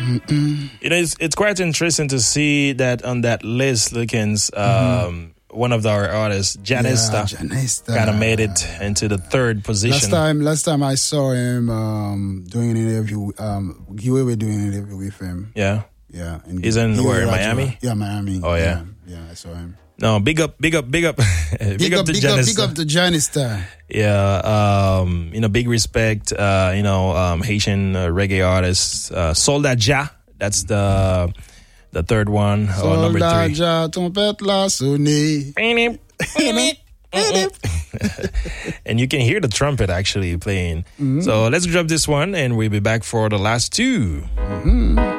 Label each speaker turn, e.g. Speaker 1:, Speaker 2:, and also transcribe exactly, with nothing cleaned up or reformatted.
Speaker 1: You know, it's, it's quite interesting to see that on that list, Lookins, um, mm-hmm. one of our artists, Janista,
Speaker 2: yeah,
Speaker 1: kind of made it into the third position.
Speaker 2: Last time, last time I saw him um, doing an interview, um, we were doing an interview with him.
Speaker 1: Yeah,
Speaker 2: yeah. In
Speaker 1: He's in where? In Miami?
Speaker 2: Yeah, Miami.
Speaker 1: Oh yeah.
Speaker 2: yeah, yeah. I saw him.
Speaker 1: No, big up, big up, big up, big,
Speaker 2: big
Speaker 1: up,
Speaker 2: up
Speaker 1: to
Speaker 2: big
Speaker 1: Janista.
Speaker 2: Up, big up to Janista.
Speaker 1: Yeah, um, you know, big respect. Uh, you know, um, Haitian uh, reggae artists, uh, Soldat Ja. That's the the third one, or number three.
Speaker 2: Soldat Ja, trompette la sonné.
Speaker 1: And you can hear the trumpet actually playing. Mm-hmm. So let's drop this one, and we'll be back for the last two.
Speaker 2: Mm-hmm.